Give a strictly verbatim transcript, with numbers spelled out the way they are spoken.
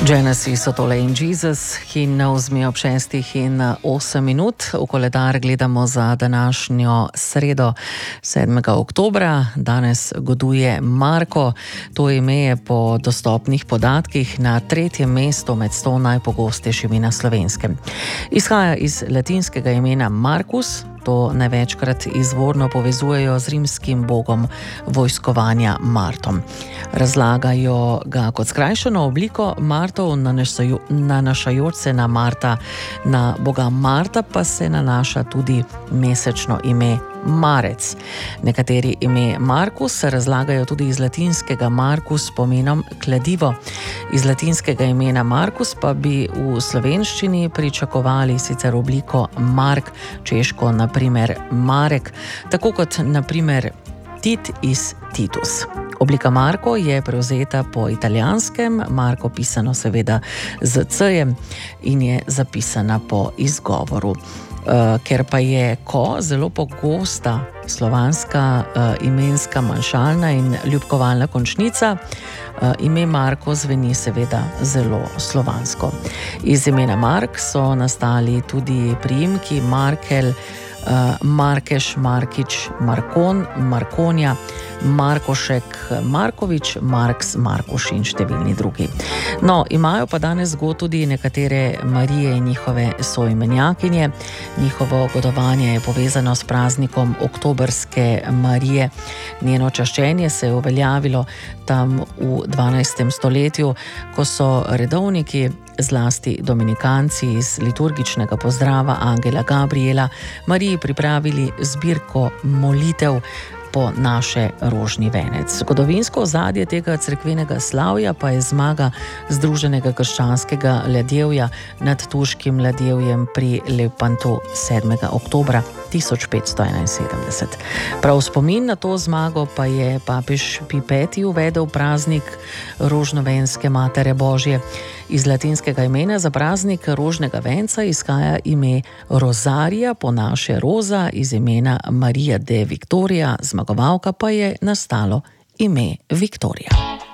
Genesis so tole in Jesus, He knows me ob šestih in osem minut. V koledar gledamo za današnjo sredo sedmega oktobra. Danes goduje Marko. To ime je po dostopnih podatkih na tretjem mestu med sto najpogostejšimi na Slovenskem. Izhaja iz latinskega imena Markus. To največkrat izvorno povezujejo z rimskim bogom vojskovanja Martom. Razlagajo ga kot skrajšano obliko Martov, nanašajoč se na Marta. Na boga Marta pa se nanaša tudi mesečno ime Marec. Nekateri ime Markus razlagajo tudi iz latinskega Markus s pomenom kladivo. Iz latinskega imena Markus pa bi v slovenščini pričakovali sicer obliko Mark, češko naprimer Marek, tako kot naprimer Tit iz Titus. Oblika Marko je prevzeta po italijanskem, Marko pisano seveda z C-jem in je zapisana po izgovoru. Uh, ker pa je ko zelo pogosta slovanska uh, imenska manjšalna in ljubkovalna končnica, uh, ime Marko zveni seveda zelo slovansko. Iz imena Mark so nastali tudi priimki Markel, uh, Markeš, Markič, Markon, Markonja, Markošek, Markovič, Marks, Markuš in številni drugi. No, imajo pa danes god tudi nekatere Marije in njihove soimenjakinje. Njihovo godovanje je povezano s praznikom oktobrske Marije. Njeno čaščenje se je uveljavilo tam v dvanajstem stoletju, ko so redovniki, zlasti dominikanci iz liturgičnega pozdrava Angela Gabriela, Mariji pripravili zbirko molitev po naše rožni venec. Zgodovinsko ozadje tega cerkvenega slavja pa je zmaga Združenega krščanskega ladjevja nad turškim ladjevjem pri Lepantu sedmega oktobra tisoč petsto enainsedemdeset. Prav spomin na to zmago pa je papež Pij peti uvedel praznik rožnovenske Matere Božje. Iz latinskega imena za praznik rožnega venca izhaja ime Rozarija, po naše Roza, iz imena Marija de Victoria, zmagovalka pa je nastalo ime Viktorija.